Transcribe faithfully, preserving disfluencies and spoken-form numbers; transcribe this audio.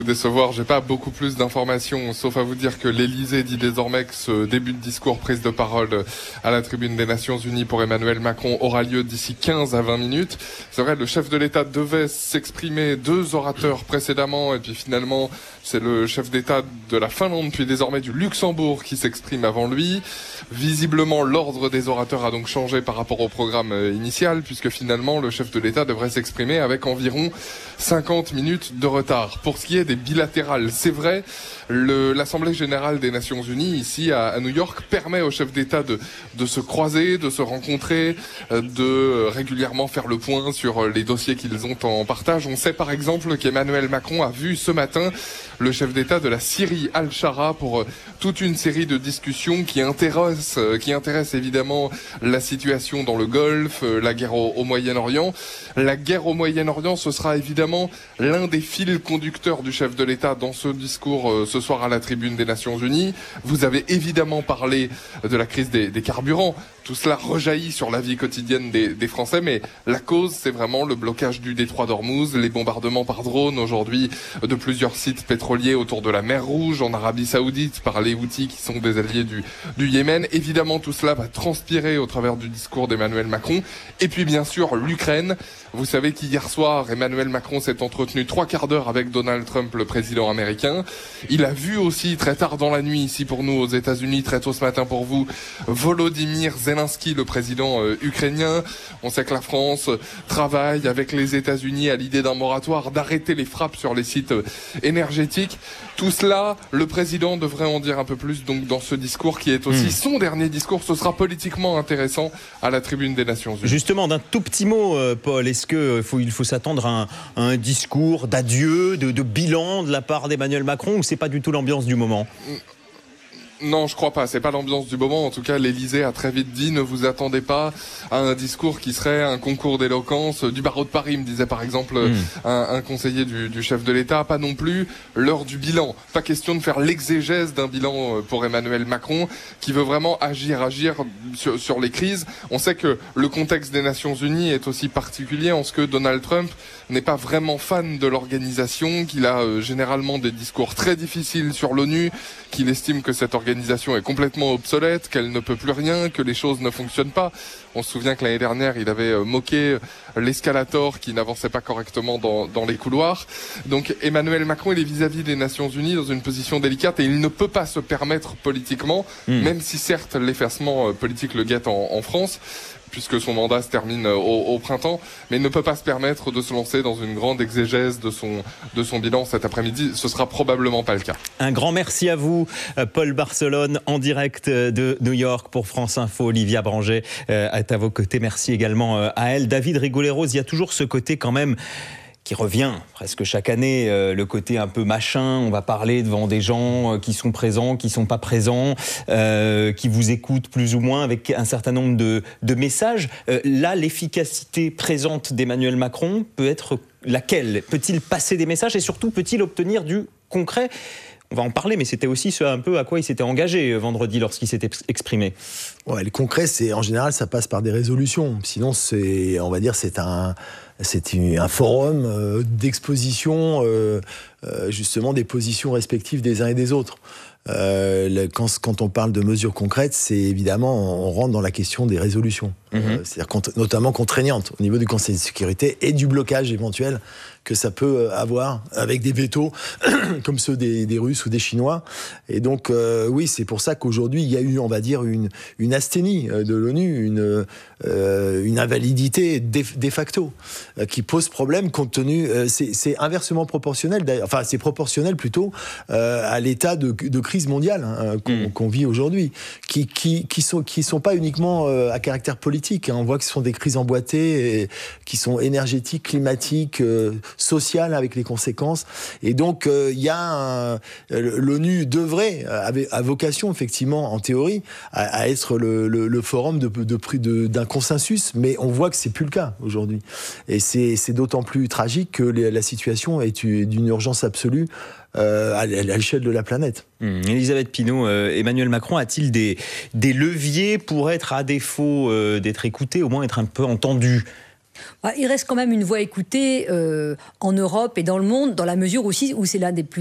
Décevoir, j'ai pas beaucoup plus d'informations, sauf à vous dire que l'Elysée dit désormais que ce début de discours, prise de parole à la tribune des Nations Unies pour Emmanuel Macron aura lieu d'ici quinze à vingt minutes. C'est vrai, le chef de l'État devait s'exprimer, deux orateurs précédemment, et puis finalement, c'est le chef d'État de la Finlande, puis désormais du Luxembourg qui s'exprime avant lui. Visiblement, l'ordre des orateurs a donc changé par rapport au programme initial, puisque finalement, le chef de l'État devrait s'exprimer avec environ cinquante minutes de retard. Pour ce qui est des bilatérales, c'est vrai, le, l'Assemblée Générale des Nations Unies, ici à, à New York, permet aux chefs d'État de, de se croiser, de se rencontrer, de régulièrement faire le point sur les dossiers qu'ils ont en partage. On sait par exemple qu'Emmanuel Macron a vu ce matin le chef d'État de la Syrie, Al-Shara, pour toute une série de discussions qui intéressent, qui intéressent évidemment la situation dans le Golfe, la guerre au, au Moyen-Orient. La guerre au Moyen-Orient, ce sera évidemment l'un des fils conducteurs du chef de l'État dans ce discours euh, ce soir à la tribune des Nations Unies. Vous avez évidemment parlé de la crise des, des carburants. Tout cela rejaillit sur la vie quotidienne des, des Français, mais la cause, c'est vraiment le blocage du détroit d'Ormuz, les bombardements par drone aujourd'hui de plusieurs sites pétroliers autour de la mer Rouge, en Arabie Saoudite, par les Houthis qui sont des alliés du, du Yémen. Évidemment, tout cela va transpirer au travers du discours d'Emmanuel Macron. Et puis, bien sûr, l'Ukraine. Vous savez qu'hier soir, Emmanuel Macron s'est entretenu trois quarts d'heure avec Donald Trump, le président américain. Il a vu aussi, très tard dans la nuit, ici pour nous aux États-Unis, très tôt ce matin pour vous, Volodymyr Zelensky, le président euh, ukrainien. On sait que la France travaille avec les États-Unis à l'idée d'un moratoire, d'arrêter les frappes sur les sites euh, énergétiques. Tout cela, le président devrait en dire un peu plus donc dans ce discours qui est aussi mmh. son dernier discours. Ce sera politiquement intéressant à la tribune des Nations Unies. Justement, d'un tout petit mot, euh, Paul, est-ce qu'il faut, il faut s'attendre à un, à un discours d'adieu, de, de bilan de la part d'Emmanuel Macron, ou c'est pas du tout l'ambiance du moment ? Non, je crois pas. C'est pas l'ambiance du moment. En tout cas, l'Élysée a très vite dit ne vous attendez pas à un discours qui serait un concours d'éloquence du barreau de Paris, me disait par exemple mmh. un, un conseiller du, du chef de l'État. Pas non plus l'heure du bilan. Pas question de faire l'exégèse d'un bilan pour Emmanuel Macron, qui veut vraiment agir, agir sur, sur les crises. On sait que le contexte des Nations Unies est aussi particulier en ce que Donald Trump n'est pas vraiment fan de l'organisation, qu'il a euh, généralement des discours très difficiles sur l'ONU, qu'il estime que cette organisation est complètement obsolète, qu'elle ne peut plus rien, que les choses ne fonctionnent pas. On se souvient que l'année dernière, il avait euh, moqué l'escalator qui n'avançait pas correctement dans, dans les couloirs. Donc Emmanuel Macron, il est vis-à-vis des Nations Unies dans une position délicate et il ne peut pas se permettre politiquement, mmh. même si certes l'effacement euh, politique le guette en, en France, puisque son mandat se termine au, au printemps, mais il ne peut pas se permettre de se lancer dans une grande exégèse de son, de son bilan cet après-midi. Ce sera probablement pas le cas. Un grand merci à vous, Paul Barcelone, en direct de New York pour France Info. Olivia Branger est à vos côtés. Merci également à elle. David Rigoleros, il y a toujours ce côté quand même qui revient presque chaque année, euh, le côté un peu machin, on va parler devant des gens euh, qui sont présents, qui sont pas présents, euh, qui vous écoutent plus ou moins avec un certain nombre de, de messages. Euh, là, l'efficacité présente d'Emmanuel Macron peut être laquelle ? Peut-il passer des messages et surtout peut-il obtenir du concret ? On va en parler, mais c'était aussi ce un peu à quoi il s'était engagé vendredi lorsqu'il s'était exprimé. Ouais, le concret, c'est en général, ça passe par des résolutions. Sinon, c'est, on va dire, c'est un, c'est un forum euh, d'exposition, euh, euh, justement, des positions respectives des uns et des autres. Euh, le, quand, quand on parle de mesures concrètes, c'est évidemment, on rentre dans la question des résolutions. Mmh. Euh, c'est-à-dire cont- notamment contraignantes au niveau du Conseil de sécurité et du blocage éventuel que ça peut avoir avec des vétos comme ceux des, des Russes ou des Chinois. Et donc, euh, oui, c'est pour ça qu'aujourd'hui, il y a eu, on va dire, une, une asthénie de l'ONU, une, euh, une invalidité de, de facto, euh, qui pose problème compte tenu... Euh, c'est, c'est inversement proportionnel, d'ailleurs, enfin, c'est proportionnel plutôt euh, à l'état de, de crise mondiale hein, qu'on, mmh. qu'on vit aujourd'hui, qui, qui, qui sont, qui sont pas uniquement euh, à caractère politique. Hein. On voit que ce sont des crises emboîtées, et, qui sont énergétiques, climatiques, euh, sociale avec les conséquences. Et donc, il euh, y a un, l'ONU devrait, avait, a vocation, effectivement, en théorie, à, à être le, le, le forum de, de, de, de, d'un consensus, mais on voit que c'est plus le cas aujourd'hui. Et c'est, c'est d'autant plus tragique que les, la situation est d'une urgence absolue Euh, à l'échelle de la planète. Mmh. Elisabeth Pinault, euh, Emmanuel Macron a-t-il des, des leviers pour être, à défaut euh, d'être écouté, au moins être un peu entendu ? Il reste quand même une voix écoutée euh, en Europe et dans le monde, dans la mesure aussi où c'est l'un des plus